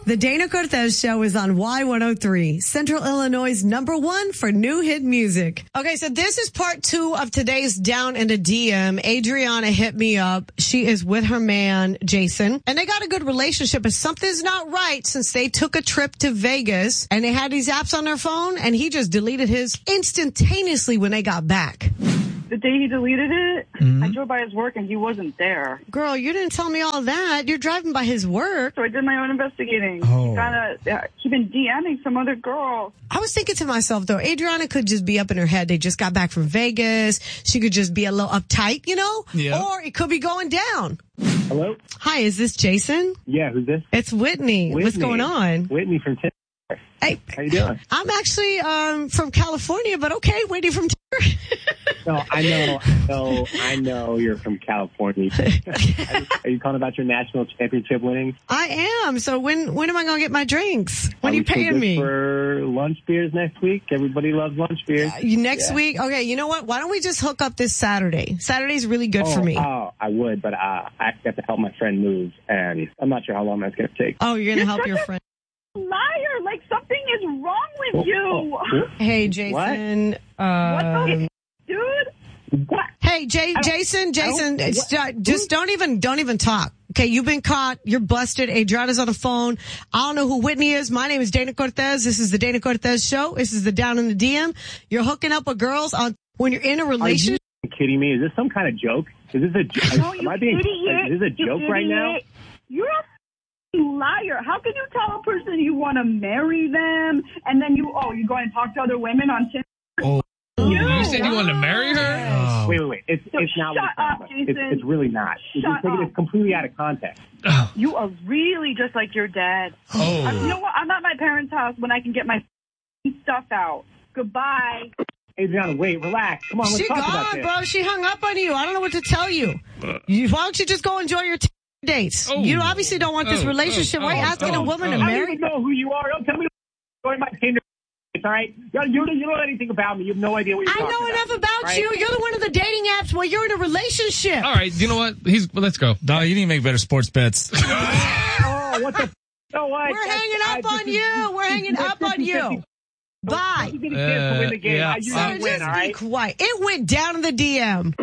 The Dana Cortez Show is on Y103, Central Illinois' #1 for new hit music. Okay, so this is part 2 of today's Down in the DM. Adriana hit me up. She is with her man, Jason, and they got a good relationship, but something's not right since they took a trip to Vegas and they had these apps on their phone, and he just deleted his instantaneously when they got back. The day he deleted it, I drove by his work and he wasn't there. Girl, you didn't tell me all that. You're driving by his work. So I did my own investigating. Oh. He been DMing some other girl. I was thinking to myself, though, Adriana could just be up in her head. They just got back from Vegas. She could just be a little uptight, you know? Yeah. Or it could be going down. Hello? Hi, is this Jason? Yeah, who's this? It's Whitney. What's going on? Whitney from Tinder. Hey, How you doing? I'm actually from California, but okay, Whitney from Tinder. No, I know you're from California. Are you calling about your national championship winnings? I am. So when am I going to get my drinks? When are you paying me? For lunch beers next week. Everybody loves lunch beers. Next week? Okay, you know what? Why don't we just hook up this Saturday? Saturday's really good for me. Oh, I would, but I have to help my friend move, and I'm not sure how long that's going to take. Oh, you're going to help your friend? Liar! Like something is wrong with you. Hey, Jason. What the dude? What? Hey, Jason, just don't even talk. Okay, you've been caught. You're busted. Adriana's on the phone. I don't know who Whitney is. My name is Dana Cortez. This is the Dana Cortez Show. This is the Down in the DM. You're hooking up with girls when you're in a relationship. Are you kidding me? Is this some kind of joke? Is this a joke? No, you idiot. Is this a joke right now? You're a liar. How can you tell a person you want to marry them and then you go and talk to other women on Tinder? Oh. You said you wanted to marry her? Oh. Wait. It's not what it sounds like. It's really not. It's completely out of context. You are really just like your dad. Oh. You know what? I'm at my parents' house when I can get my stuff out. Goodbye. Adriana, wait, relax. Come on, let's talk about this. Bro. She hung up on you. I don't know what to tell you. Why don't you just go enjoy your dates? You obviously don't want this relationship. Why are you asking a woman to I marry? don't even know who you are. Don't tell me going my Tinder. All right? You don't know anything about me. You have no idea what you're talking about. I know enough about right? you. You're the one of the dating apps where you're in a relationship. All right, you know what? Let's go. Dog, you need to make better sports bets. Oh, what the? No, what? We're hanging up on you. We're hanging up on you. Bye. You get a chance to win the game. Yeah. You So don't win, just all right? be quiet. It went down in the DM.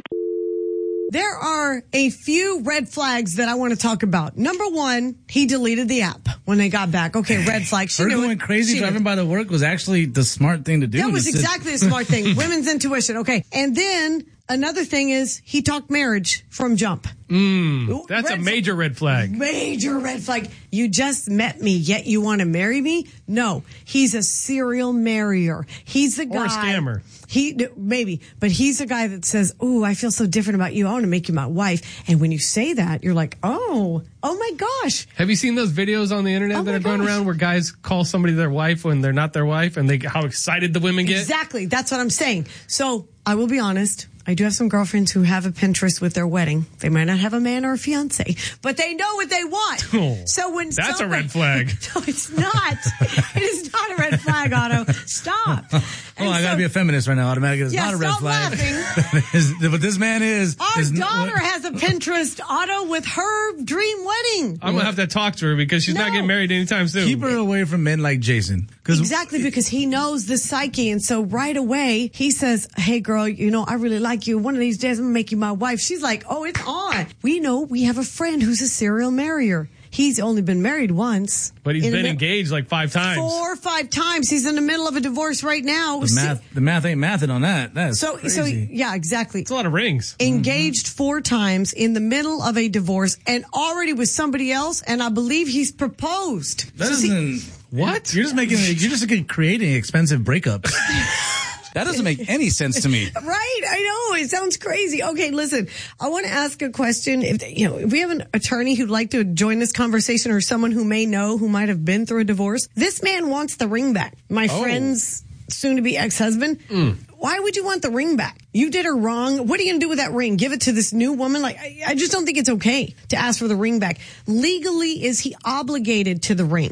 There are a few red flags that I want to talk about. Number one, he deleted the app when they got back. Okay, red flag. She Her knew going it. crazy She driving knew. by the work was actually the smart thing to do. That was exactly a smart thing. Women's intuition. Okay. And then another thing is he talked marriage from jump. That's a major red flag. Major red flag. You just met me, yet you want to marry me? No, he's a serial marrier. He's the guy. Or a scammer. Maybe, but he's the guy that says, "Ooh, I feel so different about you. I want to make you my wife." And when you say that, you're like, "Oh my gosh." Have you seen those videos on the internet Oh that my are going gosh. around where guys call somebody their wife when they're not their wife and how excited the women get? Exactly. That's what I'm saying. So I will be honest. I do have some girlfriends who have a Pinterest with their wedding. They might not have a man or a fiance, but they know what they want. Oh, So when that's a red flag. No, it's not. It is not a red flag, Otto. Stop. Oh, I gotta be a feminist right now. Automatically, it's not a red stop flag. laughing. But this man is. Our daughter has a Pinterest, Otto, with her dream wedding. I'm going to have to talk to her because she's not No. getting married anytime soon. Keep her away from men like Jason. Exactly, because he knows the psyche. And so right away, he says, "Hey, girl, I really like you. One of these days, I'm going to make you my wife." She's like, "Oh, it's on." We know we have a friend who's a serial marrier. He's only been married once. But he's been engaged like 5 times. 4 or 5 times. He's in the middle of a divorce right now. The math ain't mathing on that. That's So crazy. yeah, exactly. It's a lot of rings. Engaged 4 times in the middle of a divorce and already with somebody else. And I believe he's proposed. That doesn't. What? You're just creating expensive breakups. That doesn't make any sense to me. Right. I know. It sounds crazy. Okay, listen, I want to ask a question. If we have an attorney who'd like to join this conversation or someone who may know who might have been through a divorce, this man wants the ring back. My friend's soon to be ex-husband. Why would you want the ring back? You did her wrong. What are you going to do with that ring? Give it to this new woman? Like, I just don't think it's okay to ask for the ring back. Legally, is he obligated to the ring?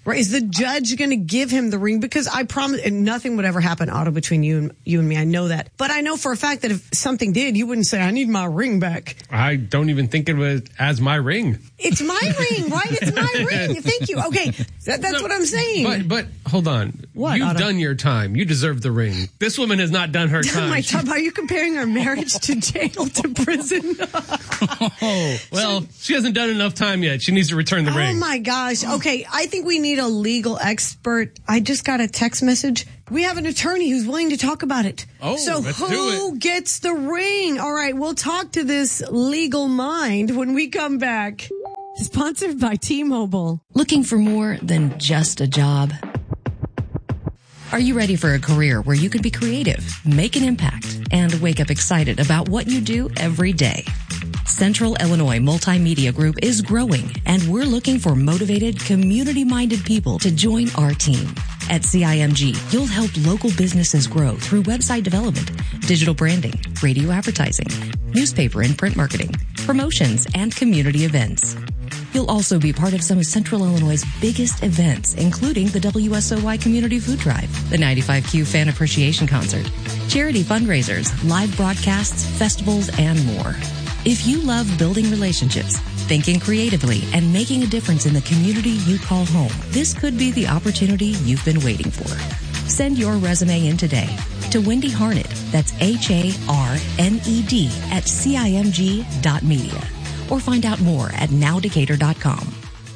Right? Is the judge going to give him the ring? Because I promise, and nothing would ever happen, Otto, between you and me. I know that. But I know for a fact that if something did, you wouldn't say, I need my ring back. I don't even think of it as my ring. It's my ring, right? It's my ring. Thank you. Okay. That's what I'm saying. But hold on. What, You've Otto? done your time. You deserve the ring. This woman has not done her time. My time. Are you comparing our marriage to jail to prison? Oh, well, she hasn't done enough time yet. She needs to return the ring. Oh my gosh. Okay. I think we need a legal expert. I just got a text message. We have an attorney who's willing to talk about it. Oh, so let's do who it. gets the ring? All right. We'll talk to this legal mind when we come back. Sponsored by T-Mobile. Looking for more than just a job? Are you ready for a career where you can be creative, make an impact, and wake up excited about what you do every day? Central Illinois Multimedia Group is growing, and we're looking for motivated, community-minded people to join our team. At CIMG, you'll help local businesses grow through website development, digital branding, radio advertising, newspaper and print marketing, promotions, and community events. You'll also be part of some of Central Illinois' biggest events, including the WSOY Community Food Drive, the 95Q Fan Appreciation Concert, charity fundraisers, live broadcasts, festivals, and more. If you love building relationships, thinking creatively, and making a difference in the community you call home, this could be the opportunity you've been waiting for. Send your resume in today to Wendy Harned, that's HARNED at CIMG.media. Or find out more at nowdecatur.com.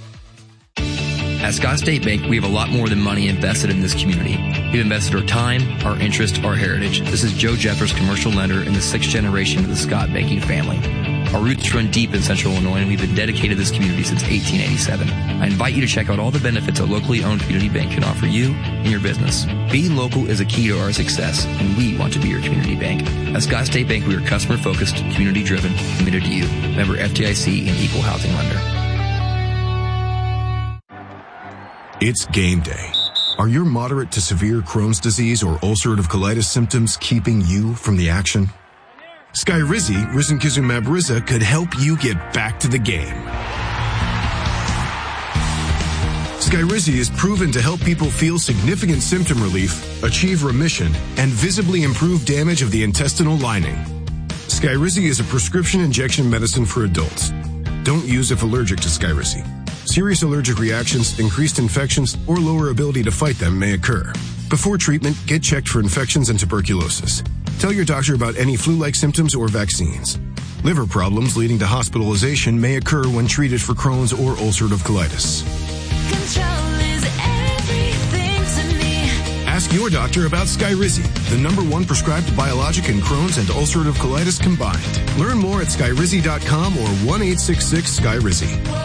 At Scott State Bank, we have a lot more than money invested in this community. We've invested our time, our interest, our heritage. This is Joe Jeffers, commercial lender in the 6th generation of the Scott banking family. Our roots run deep in Central Illinois, and we've been dedicated to this community since 1887. I invite you to check out all the benefits a locally owned community bank can offer you and your business. Being local is a key to our success, and we want to be your community bank. At Scott State Bank, we are customer-focused, community-driven, committed to you. Member FDIC and equal housing lender. It's game day. Are your moderate to severe Crohn's disease or ulcerative colitis symptoms keeping you from the action? Skyrizi, risankizumab Riza, could help you get back to the game. Skyrizi is proven to help people feel significant symptom relief, achieve remission, and visibly improve damage of the intestinal lining. Skyrizi is a prescription injection medicine for adults. Don't use if allergic to Skyrizi. Serious allergic reactions, increased infections, or lower ability to fight them may occur. Before treatment, get checked for infections and tuberculosis. Tell your doctor about any flu-like symptoms or vaccines. Liver problems leading to hospitalization may occur when treated for Crohn's or ulcerative colitis. Control is everything to me. Ask your doctor about Skyrizi, the #1 prescribed biologic in Crohn's and ulcerative colitis combined. Learn more at skyrizi.com or 1-866-SKYRIZI.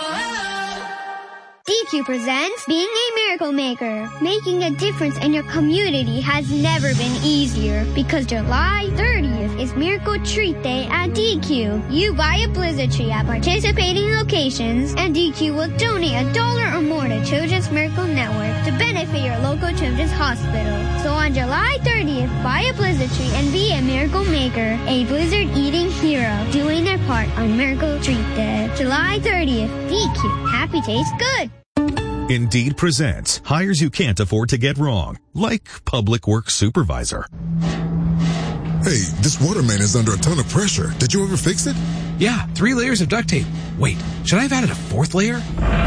DQ presents Being a Miracle Maker. Making a difference in your community has never been easier because July 30th is Miracle Treat Day at DQ. You buy a Blizzard tree at participating locations and DQ will donate $1 or more to Children's Miracle Network to benefit your local children's hospital. So on July 30th, buy a Blizzard tree and be a Miracle Maker, a Blizzard eating hero, doing their part on Miracle Treat Day. July 30th, DQ. Happy tastes good. Indeed presents hires you can't afford to get wrong, like public works supervisor. Hey, this water main is under a ton of pressure. Did you ever fix it? Yeah, 3 layers of duct tape. Wait, should I have added a 4th layer?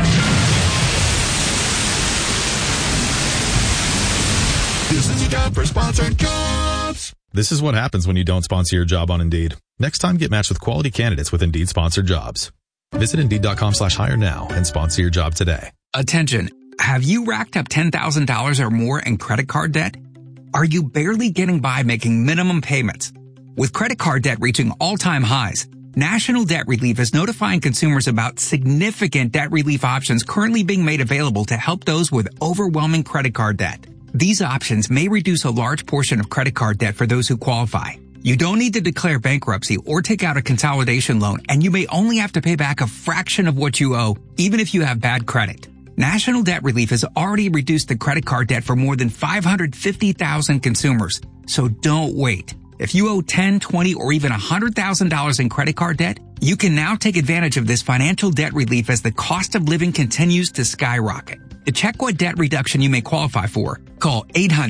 This is your job for sponsored jobs. This is what happens when you don't sponsor your job on Indeed. Next time, get matched with quality candidates with Indeed sponsored jobs. Visit Indeed.com/hire now and sponsor your job today. Attention. Have you racked up $10,000 or more in credit card debt? Are you barely getting by making minimum payments? With credit card debt reaching all-time highs, National Debt Relief is notifying consumers about significant debt relief options currently being made available to help those with overwhelming credit card debt. These options may reduce a large portion of credit card debt for those who qualify. You don't need to declare bankruptcy or take out a consolidation loan, and you may only have to pay back a fraction of what you owe, even if you have bad credit. National Debt Relief has already reduced the credit card debt for more than 550,000 consumers. So don't wait. If you owe $10, $20, or even $100,000 in credit card debt, you can now take advantage of this financial debt relief as the cost of living continues to skyrocket. To check what debt reduction you may qualify for, call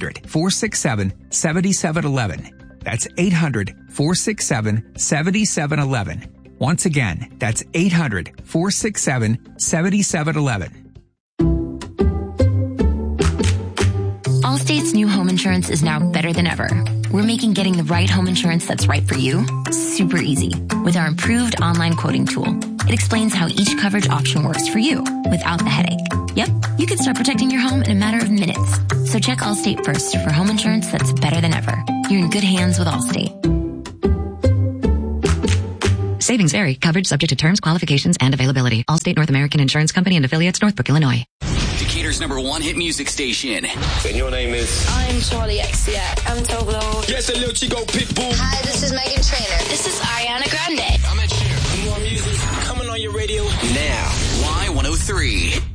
800-467-7711. That's 800-467-7711. Once again, that's 800-467-7711. Allstate's new home insurance is now better than ever. We're making getting the right home insurance that's right for you super easy with our improved online quoting tool. It explains how each coverage option works for you without the headache. Yep, you can start protecting your home in a matter of minutes. So check Allstate first for home insurance that's better than ever. You're in good hands with Allstate. Savings vary. Coverage subject to terms, qualifications, and availability. Allstate North American Insurance Company and affiliates, Northbrook, Illinois. Decatur's #1 hit music station. And your name is? I'm Charlie XCX. I'm Toblo. Yes, a little Chico Pitbull. Hi, this is Megan Trainor. This is Ariana Grande. I'm Ed Sheeran. More music coming on your radio now. Y103.